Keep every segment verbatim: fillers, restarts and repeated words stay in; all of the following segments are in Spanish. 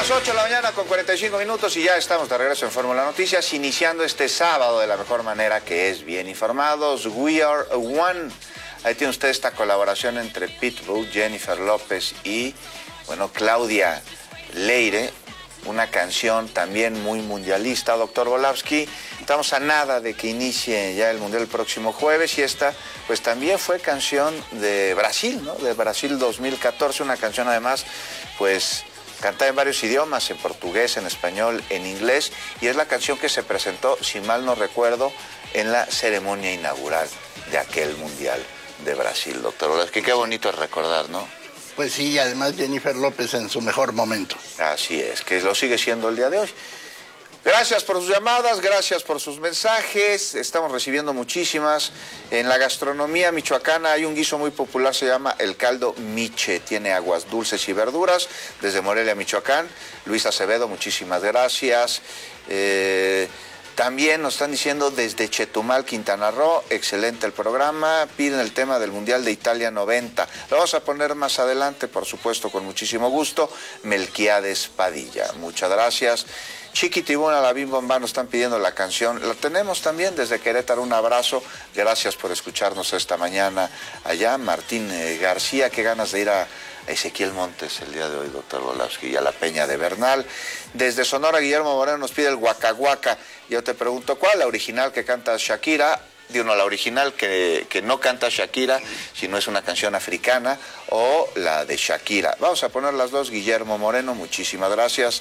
las ocho de la mañana con cuarenta y cinco minutos y ya estamos de regreso en Fórmula Noticias, iniciando este sábado de la mejor manera, que es bien informados. We Are One. Ahí tiene usted esta colaboración entre Pitbull, Jennifer López y, bueno, Claudia Leire. Una canción también muy mundialista, doctor Volavsky. Estamos a nada de que inicie ya el Mundial el próximo jueves y esta, pues también fue canción de Brasil, ¿no? De Brasil dos mil catorce, una canción además, pues, cantada en varios idiomas, en portugués, en español, en inglés, y es la canción que se presentó, si mal no recuerdo, en la ceremonia inaugural de aquel Mundial de Brasil, doctor Volavsky. Qué bonito es recordar, ¿no? Pues sí, y además Jennifer López en su mejor momento. Así es, que lo sigue siendo el día de hoy. Gracias por sus llamadas, gracias por sus mensajes, estamos recibiendo muchísimas. En la gastronomía michoacana hay un guiso muy popular, se llama el caldo miche, tiene aguas dulces y verduras, desde Morelia, Michoacán. Luis Acevedo, muchísimas gracias. Eh... También nos están diciendo desde Chetumal, Quintana Roo, excelente el programa, piden el tema del Mundial de Italia noventa. Lo vamos a poner más adelante, por supuesto, con muchísimo gusto. Melquiades Padilla, muchas gracias. Chiquitibuna, la Bim Bomba, nos están pidiendo la canción. La tenemos también desde Querétaro, un abrazo. Gracias por escucharnos esta mañana allá. Martín eh, García, qué ganas de ir a Ezequiel Montes el día de hoy, doctor Volavsky, y a la Peña de Bernal. Desde Sonora, Guillermo Moreno nos pide el Waka Waka. Yo te pregunto, ¿cuál? ¿La original que canta Shakira? Digo, no, la original que, que no canta Shakira, sino es una canción africana, o la de Shakira. Vamos a poner las dos, Guillermo Moreno, muchísimas gracias.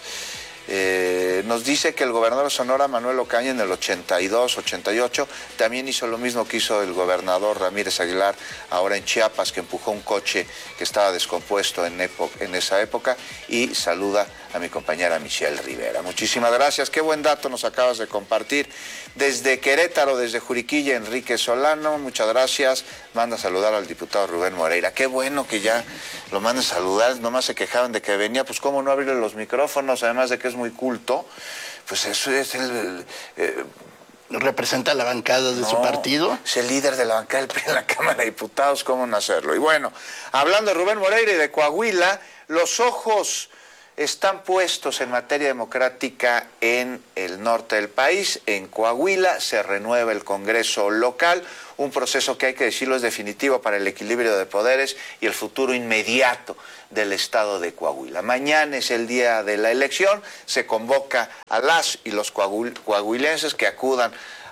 Eh, nos dice que el gobernador de Sonora, Manuel Ocaña, en el ochenta y dos, ochenta y ocho, también hizo lo mismo que hizo el gobernador Ramírez Aguilar, ahora en Chiapas, que empujó un coche que estaba descompuesto en, en esa época, y saluda a mi compañera Michelle Rivera. Muchísimas gracias, qué buen dato nos acabas de compartir. Desde Querétaro, desde Juriquilla, Enrique Solano, muchas gracias. Manda a saludar al diputado Rubén Moreira. Qué bueno que ya lo manden a saludar, nomás se quejaban de que venía, pues cómo no abrirle los micrófonos, además de que es muy culto, pues eso es el... el eh, representa la bancada de no, su partido. Es el líder de la bancada del P R I en la Cámara de Diputados, cómo no hacerlo. Y bueno, hablando de Rubén Moreira y de Coahuila, los ojos están puestos en materia democrática en el norte del país. En Coahuila se renueva el Congreso local, un proceso que, hay que decirlo, es definitivo para el equilibrio de poderes y el futuro inmediato del estado de Coahuila. Mañana es el día de la elección, se convoca a las y los coahuilenses que acudan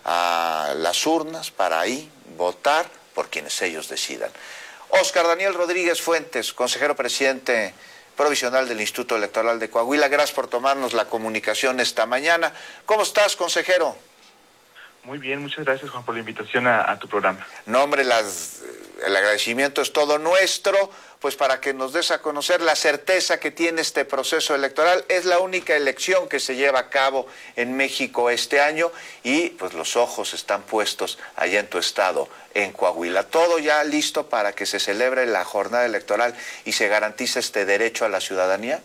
a las urnas para ahí votar por quienes ellos decidan. Óscar Daniel Rodríguez Fuentes, consejero presidente provisional del Instituto Electoral de Coahuila, gracias por tomarnos la comunicación esta mañana. ¿Cómo estás, consejero? Muy bien, muchas gracias, Juan, por la invitación a, a tu programa. No, hombre, las, el agradecimiento es todo nuestro, pues para que nos des a conocer la certeza que tiene este proceso electoral. Es la única elección que se lleva a cabo en México este año y pues los ojos están puestos allá en tu estado, en Coahuila. Todo ya listo para que se celebre la jornada electoral y se garantice este derecho a la ciudadanía.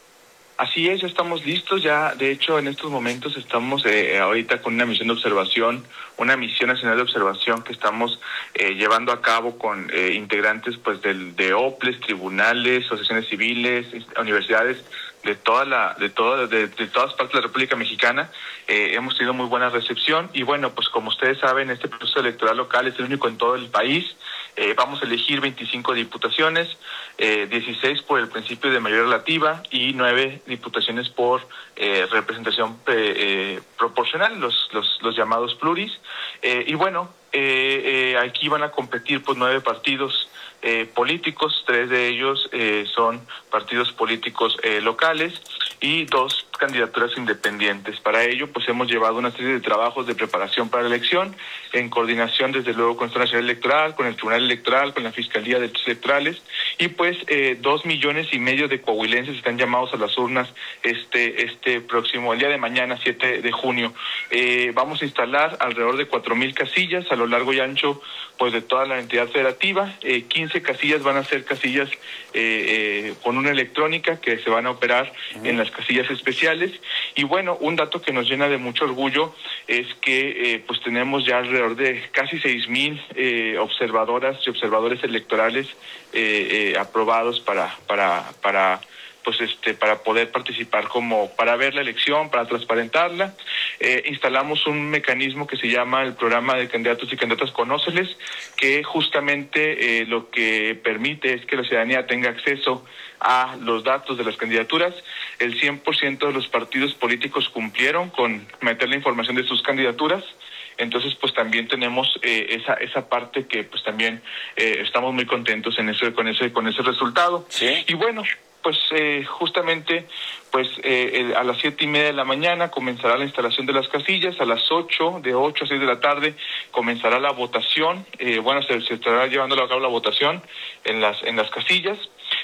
Así es, ya estamos listos, ya de hecho en estos momentos estamos eh, ahorita con una misión de observación, una misión nacional de observación que estamos eh, llevando a cabo con eh, integrantes pues del, de O P L E S, tribunales, asociaciones civiles, universidades de toda la, de toda, de, de todas partes de la República Mexicana. Eh, hemos tenido muy buena recepción y bueno, pues como ustedes saben, este proceso electoral local es el único en todo el país. Eh, vamos a elegir veinticinco diputaciones, eh, dieciséis por el principio de mayoría relativa y nueve diputaciones por eh, representación eh, eh, proporcional, los, los, los llamados pluris. Eh, y bueno, eh, eh, aquí van a competir pues nueve partidos eh, políticos, tres de ellos eh, son partidos políticos eh, locales y dos candidaturas independientes. Para ello, pues hemos llevado una serie de trabajos de preparación para la elección, en coordinación desde luego con el Instituto Nacional Electoral, con el Tribunal Electoral, con la Fiscalía de Derechos Electorales, y pues eh, dos millones y medio de coahuilenses están llamados a las urnas este este próximo, el día de mañana, siete de junio. Eh, vamos a instalar alrededor de cuatro mil casillas a lo largo y ancho pues de toda la entidad federativa. Eh, quince casillas van a ser casillas eh, eh, con una electrónica que se van a operar uh-huh. en las casillas especiales. Y bueno, un dato que nos llena de mucho orgullo es que eh, pues tenemos ya alrededor de casi seis mil eh, observadoras y observadores electorales eh, eh, aprobados para para para pues este para poder participar, como para ver la elección, para transparentarla. Eh, instalamos un mecanismo que se llama el programa de candidatos y candidatas Conóceles, que justamente eh, lo que permite es que la ciudadanía tenga acceso a los datos de las candidaturas. El cien por ciento de los partidos políticos cumplieron con meter la información de sus candidaturas. Entonces, pues también tenemos eh, esa esa parte que pues también eh, estamos muy contentos en ese con ese con ese resultado. ¿Sí? Y bueno, pues eh, justamente pues eh, a las siete y media de la mañana comenzará la instalación de las casillas. A las ocho, de ocho a seis de la tarde, comenzará la votación. Eh, bueno, se, se estará llevando a cabo la votación en las en las casillas.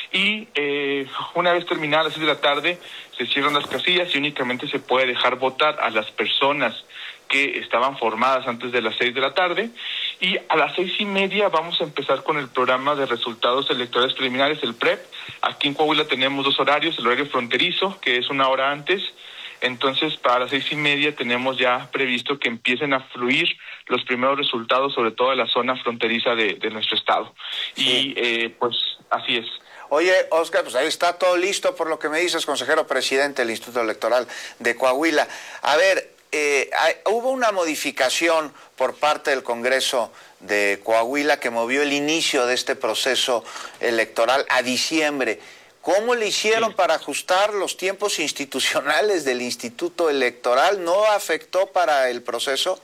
Y eh, una vez terminada a las seis de la tarde, se cierran las casillas y únicamente se puede dejar votar a las personas que estaban formadas antes de las seis de la tarde. Y a las seis y media vamos a empezar con el programa de resultados electorales preliminares, el P R E P. Aquí en Coahuila tenemos dos horarios, el horario fronterizo, que es una hora antes. Entonces, para las seis y media tenemos ya previsto que empiecen a fluir los primeros resultados, sobre todo de la zona fronteriza de, de nuestro estado. Sí. Y eh, pues así es. Oye, Oscar, pues ahí está todo listo por lo que me dices, consejero presidente del Instituto Electoral de Coahuila. A ver, eh, hay, hubo una modificación por parte del Congreso de Coahuila que movió el inicio de este proceso electoral a diciembre. ¿Cómo le hicieron sí. para ajustar los tiempos institucionales del Instituto Electoral? ¿No afectó para el proceso?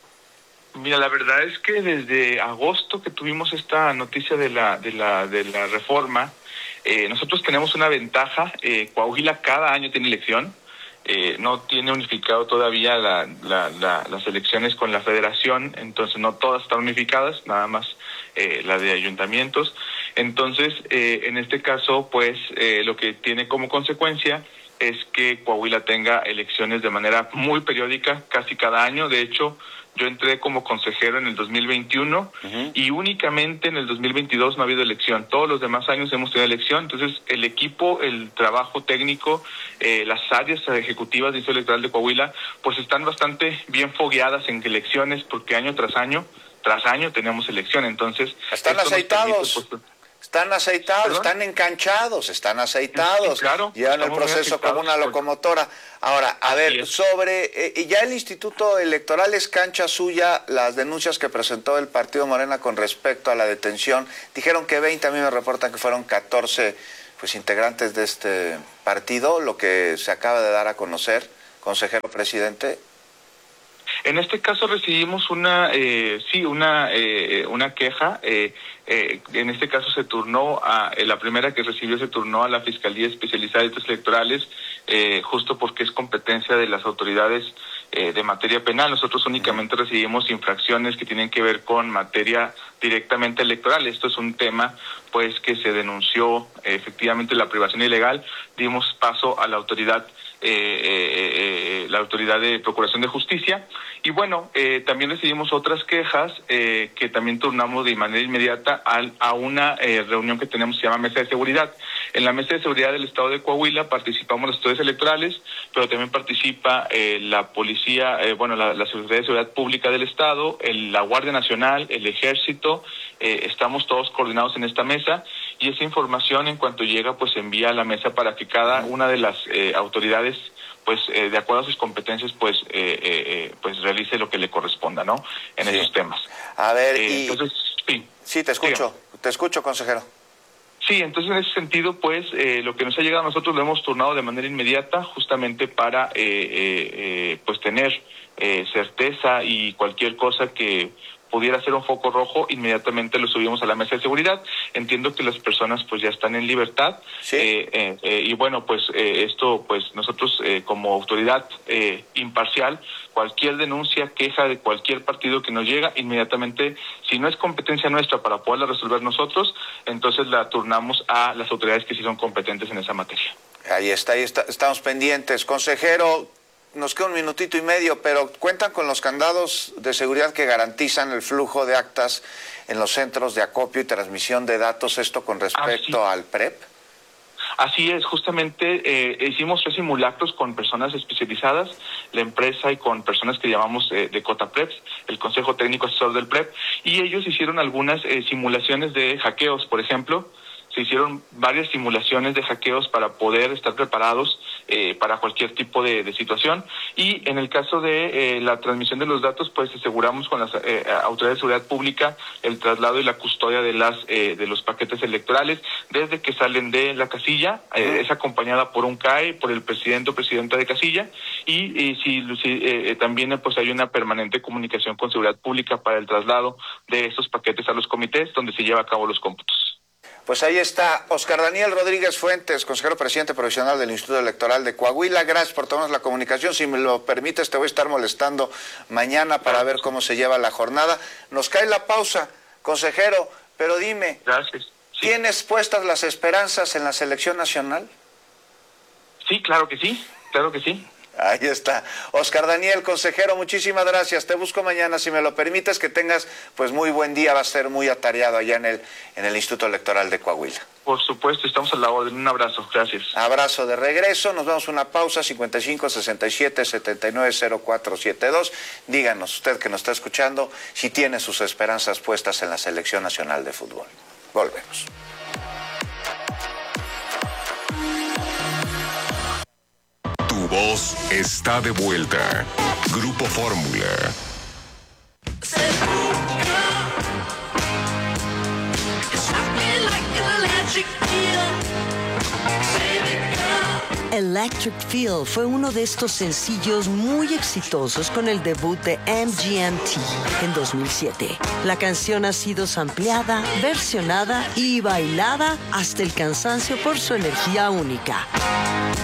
Mira, la verdad es que desde agosto que tuvimos esta noticia de la de la de la reforma, eh, nosotros tenemos una ventaja. eh, Coahuila cada año tiene elección. Eh, no tiene unificado todavía la, la, la, las elecciones con la federación, entonces no todas están unificadas, nada más eh, la de ayuntamientos. Entonces, eh, en este caso, pues eh, lo que tiene como consecuencia es que Coahuila tenga elecciones de manera muy periódica, casi cada año. De hecho, yo entré como consejero en el dos mil veintiuno uh-huh. y únicamente en el dos mil veintidós no ha habido elección. Todos los demás años hemos tenido elección. Entonces, el equipo, el trabajo técnico, eh, las áreas ejecutivas del Instituto Electoral de Coahuila, pues están bastante bien fogueadas en elecciones, porque año tras año, tras año tenemos elección. Entonces, están aceitados. Permite, pues, Están aceitados, ¿Perdón? están enganchados, están aceitados, sí, claro, llevan el proceso como una locomotora. Ahora, a ver, es. sobre, eh, ya el Instituto Electoral es cancha suya las denuncias que presentó el Partido Morena con respecto a la detención. Dijeron que veinte, a mí me reportan que fueron catorce pues, integrantes de este partido, lo que se acaba de dar a conocer, consejero presidente. En este caso recibimos una, eh, sí, una, eh, una queja. Eh, eh, en este caso se turnó a, eh, la primera que recibió se turnó a la Fiscalía Especializada de Delitos Electorales, eh, justo porque es competencia de las autoridades eh, de materia penal. Nosotros únicamente recibimos infracciones que tienen que ver con materia directamente electoral. Esto es un tema, pues, que se denunció eh, efectivamente la privación ilegal. Dimos paso a la autoridad Eh, eh, eh, la autoridad de Procuración de Justicia, y bueno, eh, también recibimos otras quejas eh, que también turnamos de manera inmediata a, a una eh, reunión que tenemos, se llama Mesa de Seguridad. En la Mesa de Seguridad del Estado de Coahuila participamos los autoridades electorales, pero también participa eh, la policía, eh, bueno, la, la Secretaría de Seguridad Pública del Estado, el, la Guardia Nacional, el Ejército. Eh, estamos todos coordinados en esta mesa, y esa información, en cuanto llega, pues se envía a la mesa para que cada una de las eh, autoridades, pues eh, de acuerdo a sus competencias, pues eh, eh, pues realice lo que le corresponda, ¿no? En sí. esos temas. A ver, eh, y... entonces, sí. Sí, te escucho, Diga. te escucho, consejero. Sí, entonces en ese sentido, pues eh, lo que nos ha llegado a nosotros lo hemos turnado de manera inmediata, justamente para eh, eh, eh, pues tener eh, certeza, y cualquier cosa que pudiera ser un foco rojo, inmediatamente lo subimos a la mesa de seguridad. Entiendo que las personas pues ya están en libertad. Sí. Eh, eh, eh, y bueno, pues eh, esto, pues nosotros eh, como autoridad eh, imparcial, cualquier denuncia, queja de cualquier partido que nos llega, inmediatamente, si no es competencia nuestra para poderla resolver nosotros, entonces la turnamos a las autoridades que sí son competentes en esa materia. Ahí está, ahí está, estamos pendientes. Consejero, nos queda un minutito y medio, pero ¿cuentan con los candados de seguridad que garantizan el flujo de actas en los centros de acopio y transmisión de datos, esto con respecto ah, sí. al P R E P? Así es, justamente eh, hicimos tres simulacros con personas especializadas, la empresa, y con personas que llamamos eh, de COTAPREPS, el Consejo Técnico Asesor del P R E P, y ellos hicieron algunas eh, simulaciones de hackeos, por ejemplo. se hicieron varias simulaciones de hackeos para poder estar preparados eh, para cualquier tipo de, de situación. Y en el caso de eh, la transmisión de los datos, pues aseguramos con las eh, autoridades de seguridad pública el traslado y la custodia de las eh, de los paquetes electorales desde que salen de la casilla. Eh, es acompañada por un C A E, por el presidente o presidenta de casilla, y, y si, si eh, también pues hay una permanente comunicación con seguridad pública para el traslado de estos paquetes a los comités donde se lleva a cabo los cómputos. Pues ahí está Oscar Daniel Rodríguez Fuentes, consejero presidente provisional del Instituto Electoral de Coahuila. Gracias por tomarnos la comunicación. Si me lo permites, te voy a estar molestando mañana para ver cómo se lleva la jornada. Nos cae la pausa, consejero, pero dime, Gracias. Sí. ¿Tienes puestas las esperanzas en la selección nacional? Sí, claro que sí, claro que sí. Ahí está. Oscar Daniel, consejero, muchísimas gracias. Te busco mañana, si me lo permites, que tengas pues muy buen día. Va a ser muy atareado allá en el, en el Instituto Electoral de Coahuila. Por supuesto, estamos a la orden. Un abrazo, gracias. Abrazo de regreso. Nos vamos a una pausa. cincuenta y cinco, sesenta y siete, setenta y nueve, cero cuatro setenta y dos. Díganos, usted que nos está escuchando, si tiene sus esperanzas puestas en la Selección Nacional de Fútbol. Volvemos. Tu voz está de vuelta. Grupo Fórmula. Electric Feel fue uno de estos sencillos muy exitosos con el debut de M G M T en dos mil siete. La canción ha sido sampleada, versionada y bailada hasta el cansancio por su energía única.